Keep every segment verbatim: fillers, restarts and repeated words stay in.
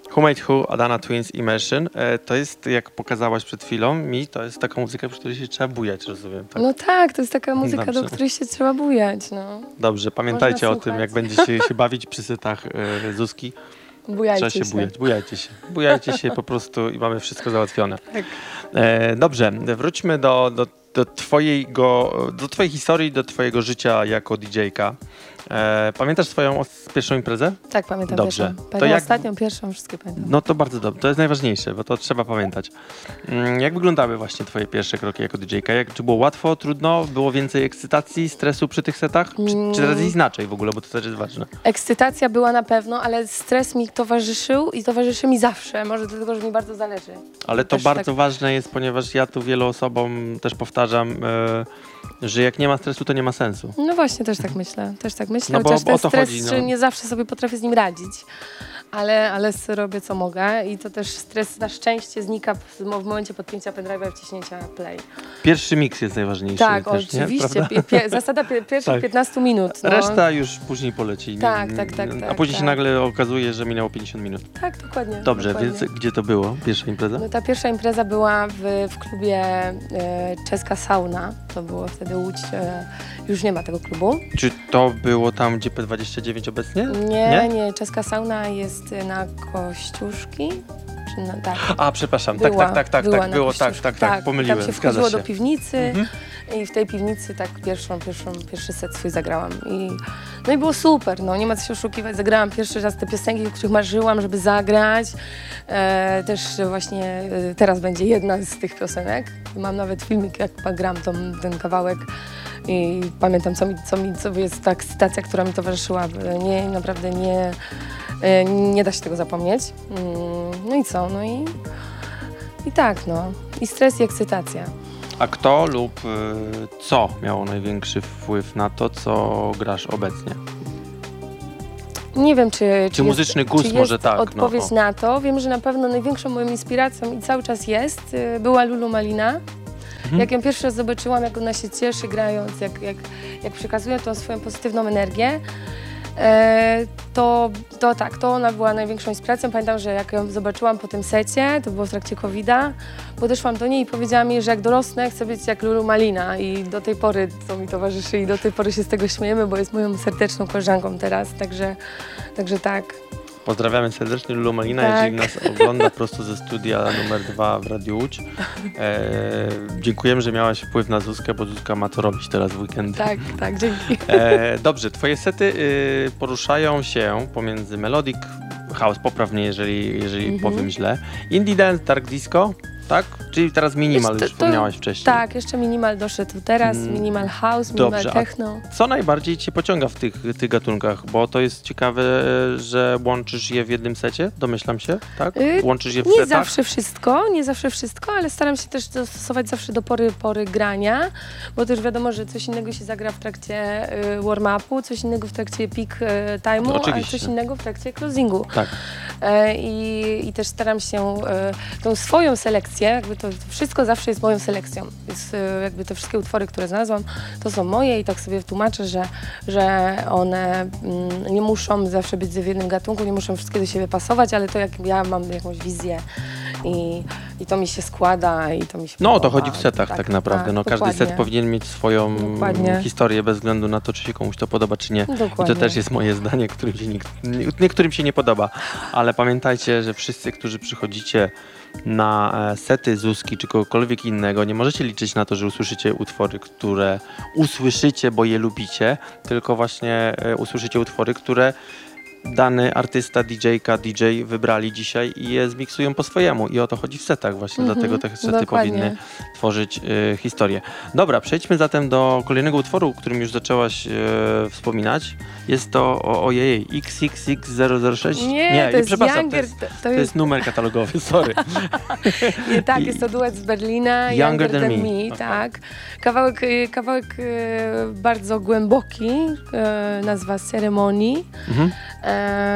Who Made Who, Adana Twins, Immersion. E, to jest, jak pokazałaś przed chwilą mi, to jest taka muzyka, przy której się trzeba bujać, rozumiem. Tak? No tak, to jest taka muzyka, Dobrze. do której się trzeba bujać. No. Dobrze, pamiętajcie Można o tym, słuchać. jak będziecie się bawić przy setach e, Zuzki. Bujajcie Trzeba się się. bujać, bujajcie się. Bujajcie się po prostu i mamy wszystko załatwione. Tak. E, dobrze, wróćmy do, do, do, twojego, do twojej historii, do twojego życia jako didżejka. E, pamiętasz swoją os- pierwszą imprezę? Tak, pamiętam Dobrze. pierwszą. To Pamiętam jak- ostatnią, pierwszą, wszystkie pamiętam. No to bardzo dobrze, to jest najważniejsze, bo to trzeba pamiętać. Mm, Jak wyglądały właśnie twoje pierwsze kroki jako didżejka? Jak, czy było łatwo, trudno? Było więcej ekscytacji, stresu przy tych setach? Czy, czy teraz jest inaczej w ogóle, bo to też jest ważne? Ekscytacja była na pewno, ale stres mi towarzyszył i towarzyszy mi zawsze. Może dlatego, że mi bardzo zależy. Ale to Też bardzo tak- ważne jest, ponieważ ja tu wielu osobom też powtarzam, e, że jak nie ma stresu, to nie ma sensu. No właśnie, też tak myślę. Też tak myślę, No bo chociaż ten o to stres, chodzi, no. że nie zawsze sobie potrafię z nim radzić. Ale, ale s- robię co mogę i to też stres na szczęście znika w, w momencie podpięcia pendrive'a i wciśnięcia play. Pierwszy miks jest najważniejszy. Tak, też, nie? oczywiście. Prawda? Pie, pie, zasada pie, pierwszych Tak. piętnastu minut. No. Reszta już później poleci. Nie- Tak, tak, tak, A tak, później się tak. nagle okazuje, że minęło pięćdziesiąt minut. Tak, dokładnie. Dobrze, dokładnie. więc gdzie to było? Pierwsza impreza? No, ta pierwsza impreza była w, w klubie e, Czeska Sauna. To było wtedy Łódź. E, już nie ma tego klubu. Czy to było tam, gdzie P dwadzieścia dziewięć obecnie? Nie, Nie? nie. Czeska Sauna jest na Kościuszki. Czy na, tak. A, przepraszam, Była, tak, tak, tak, tak, była tak, na było, tak, Kościuszki. tak, tak, pomyliłem, Tam się zgadza wchodziło się. do piwnicy Mhm. i w tej piwnicy tak pierwszą, pierwszą, pierwszy set swój zagrałam. I, no i było super, no nie ma co się oszukiwać. Zagrałam pierwszy raz te piosenki, o których marzyłam, żeby zagrać. E, też właśnie e, teraz będzie jedna z tych piosenek. Mam nawet filmik, jak gram tą, ten kawałek. I pamiętam, co mi, co mi co jest ta ekscytacja, która mi towarzyszyła. Nie, naprawdę nie, e, nie da się tego zapomnieć. Mm, No i co? No i, i tak, no. I stres, i ekscytacja. A kto lub y, co miało największy wpływ na to, co grasz obecnie? Nie wiem, czy, czy, Czy muzyczny jest, gust czy może jest tak, no, odpowiedź o. na to. Wiem, że na pewno największą moją inspiracją i cały czas jest, y, była Lulu Malina. Mhm. Jak ją pierwszy raz zobaczyłam, jak ona się cieszy grając, jak, jak, jak przekazuje tą swoją pozytywną energię, e, to, to tak, to ona była największą inspiracją. Pamiętam, że jak ją zobaczyłam po tym secie, to było w trakcie kowida, podeszłam do niej i powiedziała mi, że jak dorosnę, chcę być jak Lulu Malina i do tej pory to mi towarzyszy i do tej pory się z tego śmiejemy, bo jest moją serdeczną koleżanką teraz, także, także tak. Pozdrawiamy serdecznie Lulu Malina, Tak. jeżeli nas ogląda prosto ze studia numer dwa w Radiu Łódź. E, dziękujemy, że miałaś wpływ na Zuzkę, bo Zuzka ma to robić teraz w weekendy. Tak, tak, dzięki. E, dobrze, twoje sety y, poruszają się pomiędzy melodic, house, popraw mnie, jeżeli, jeżeli Mhm. powiem źle, indie dance, dark disco, tak? Czyli teraz minimal, Wiesz, to- już to- wspomniałaś wcześniej. Tak, jeszcze minimal doszedł teraz, Mm, minimal house, minimal dobrze, a techno. Co najbardziej cię pociąga w tych, tych gatunkach? Bo to jest ciekawe, że łączysz je w jednym secie, domyślam się, tak? Y, Łączysz je w Nie setach? zawsze wszystko, nie zawsze wszystko, ale staram się też dostosować zawsze do pory, pory grania, bo też wiadomo, że coś innego się zagra w trakcie y, warm-upu, coś innego w trakcie peak y, time'u, a Oczywiście. coś innego w trakcie closingu. Tak. E, i, I też staram się e, tą swoją selekcję, jakby to, to wszystko zawsze jest moją selekcją, więc e, jakby te wszystkie utwory, które znalazłam, to są moje i tak sobie tłumaczę, że, że one mm, nie muszą zawsze być w jednym gatunku, nie muszą wszystkie do siebie pasować, ale to jak ja mam jakąś wizję i, i to mi się składa i to mi się No o to podoba. chodzi w setach tak, naprawdę. tak, no, każdy dokładnie. set powinien mieć swoją Dokładnie. historię bez względu na to, czy się komuś to podoba, czy nie. Dokładnie. I to też jest moje zdanie, którym się nikt, nie- niektórym się nie podoba. Ale pamiętajcie, że wszyscy, którzy przychodzicie na e, sety Zuzki czy kogokolwiek innego, nie możecie liczyć na to, że usłyszycie utwory, które usłyszycie, bo je lubicie, tylko właśnie e, usłyszycie utwory, które dany artysta, didżejka, didżej wybrali dzisiaj i je zmiksują po swojemu. I o to chodzi w setach właśnie, Mhm, dlatego te sety dokładnie. powinny tworzyć y, historię. Dobra, przejdźmy zatem do kolejnego utworu, o którym już zaczęłaś y, wspominać. Jest to, o, ojej, X X X zero zero sześć? Nie, to jest przepraszam, Younger, to jest, to, to to jest jest, numer katalogowy, sorry. nie, tak, jest to duet z Berlina, Younger, Than, Me, Okay. tak. Kawałek, y, kawałek y, bardzo głęboki, y, nazwa Ceremonii. Mhm. E,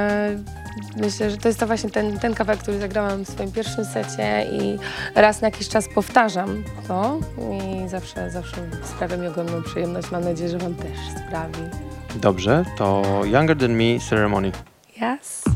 Myślę, że to jest to właśnie ten, ten kawałek, który zagrałam w swoim pierwszym secie i raz na jakiś czas powtarzam to i zawsze, zawsze sprawia mi ogromną przyjemność. Mam nadzieję, że wam też sprawi. Dobrze, to Younger Than Me, Ceremony. Yes.